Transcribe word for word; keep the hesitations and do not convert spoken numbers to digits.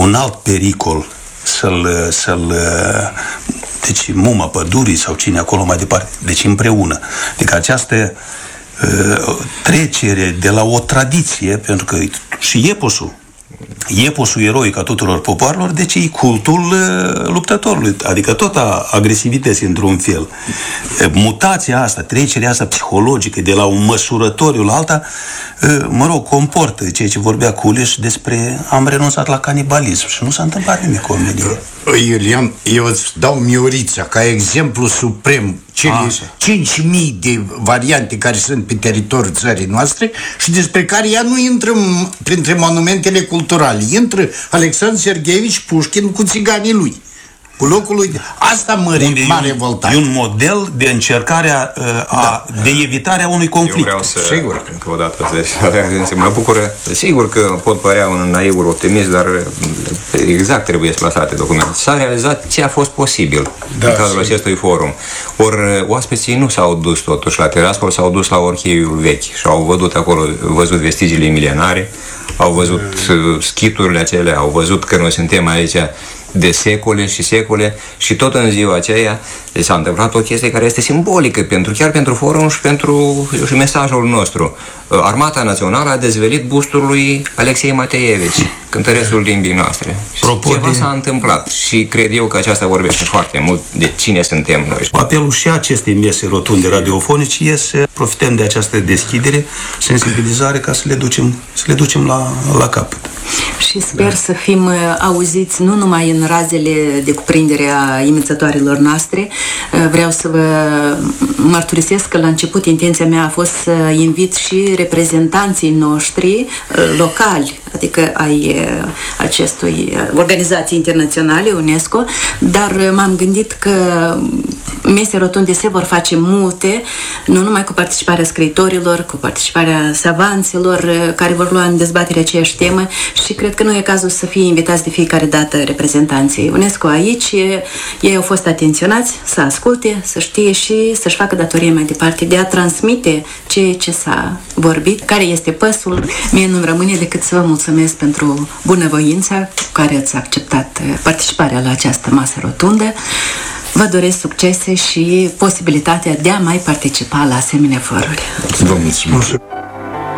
un alt pericol să-l, să-l deci Muma Pădurii sau cine acolo mai departe, deci împreună. Adică această uh, trecere de la o tradiție, pentru că și eposul eposul eroic a tuturor popoarelor, deci e cultul uh, luptătorului, adică tot a agresivității într-un fel. Mutația asta, trecerea asta psihologică de la un măsurătoriu la alta, uh, mă rog, comportă ceea ce vorbea Culeș despre am renunțat la canibalism și nu s-a întâmplat nimic cu omenirea. Iulian, eu îți dau Miorița ca exemplu suprem, cele cinci mii de variante care sunt pe teritoriul țării noastre și despre care ea nu intră printre monumentele culturale. Intră Alexandru Sergeevici Pușkin cu țiganii lui, cu locul lui. Asta mă m-a revoltat. E un model de încercare a, a, da. de evitarea unui conflict. Eu vreau să, sigur. încă o dată, să mă bucură. Sigur că pot părea un naivul optimist, dar exact trebuie splasate documente. S-a realizat ce a fost posibil da, în cadrul acestui forum. Ori oaspeții nu s-au dus totuși la Tiraspol, s-au dus la Orcheiul vechi și au văzut acolo, văzut vestigiile milenare, au văzut mm. schiturile acelea, au văzut că noi suntem aici de secole și secole și tot în ziua aceea s-a întâmplat o chestie care este simbolică pentru, chiar pentru forum și pentru și mesajul nostru. Armata Națională a dezvelit bustul lui Alexei Mateevici, cântărețul limbii noastre. Ceva s-a întâmplat și cred eu că aceasta vorbește foarte mult de cine suntem noi. Apelul și acestei mese rotunde radiofonice este profităm de această deschidere, sensibilizare ca să le ducem, să le ducem la, la capăt. Și sper da. să fim auziți nu numai în razele de cuprindere a inițiatoarelor noastre. Vreau să vă mărturisesc că la început intenția mea a fost să invit și reprezentanții noștri locali, adică ai acestui organizații internaționale, UNESCO, dar m-am gândit că mese rotunde se vor face multe, nu numai cu participarea scriitorilor, cu participarea savanților care vor lua în dezbatere aceeași temă și cred că nu e cazul să fie invitați de fiecare dată reprezentanții UNESCO aici. Ei au fost atenționați să asculte, să știe și să-și facă datorie mai departe de a transmite ceea ce s-a vorbit, care este păsul. Mie nu-mi rămâne decât să vă mulțumesc pentru bunăvoința cu care ați acceptat participarea la această masă rotundă. Vă doresc succese și posibilitatea de a mai participa la asemenea foruri. Vă mulțumesc!